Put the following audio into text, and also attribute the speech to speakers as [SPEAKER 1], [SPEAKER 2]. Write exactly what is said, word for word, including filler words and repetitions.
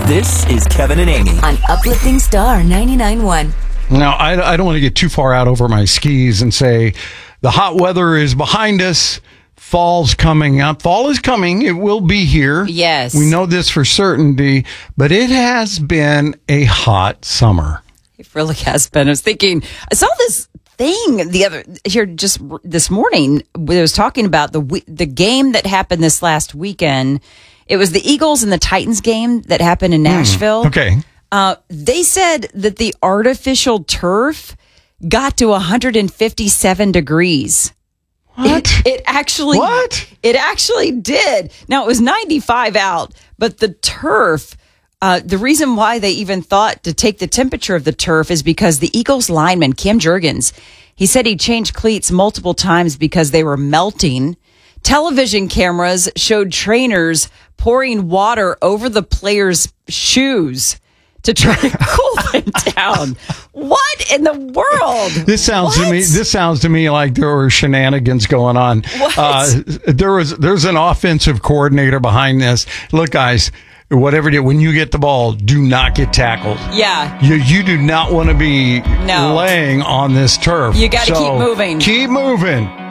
[SPEAKER 1] This is Kevin and Amy
[SPEAKER 2] on Uplifting Star ninety-nine point one.
[SPEAKER 3] Now, I, I don't want to get too far out over my skis and say the hot weather is behind us. Fall's coming up. Fall is coming. It will be here.
[SPEAKER 4] Yes.
[SPEAKER 3] We know this for certainty, but it has been a hot summer.
[SPEAKER 4] It really has been. I was thinking, I saw this thing the other here just this morning. It was talking about the the game that happened this last weekend. It was the Eagles and the Titans game that happened in Nashville.
[SPEAKER 3] Mm, okay.
[SPEAKER 4] Uh, they said that the artificial turf got to one hundred fifty-seven degrees.
[SPEAKER 3] What?
[SPEAKER 4] It, it actually
[SPEAKER 3] What?
[SPEAKER 4] It actually did. Now, it was ninety-five out, but the turf, uh, the reason why they even thought to take the temperature of the turf is because the Eagles lineman, Cam Jurgens, he said he changed cleats multiple times because they were melting. Television cameras showed trainers pouring water over the players' shoes to try to cool them down. What in the world?
[SPEAKER 3] This sounds
[SPEAKER 4] What?
[SPEAKER 3] to me. This sounds to me like there were shenanigans going on.
[SPEAKER 4] What?
[SPEAKER 3] Uh, there was. There's an offensive coordinator behind this. Look, guys. Whatever it is, when you get the ball, do not get tackled.
[SPEAKER 4] Yeah.
[SPEAKER 3] You you do not want to be
[SPEAKER 4] No.
[SPEAKER 3] laying on this turf.
[SPEAKER 4] You gotta
[SPEAKER 3] So
[SPEAKER 4] keep moving.
[SPEAKER 3] Keep moving.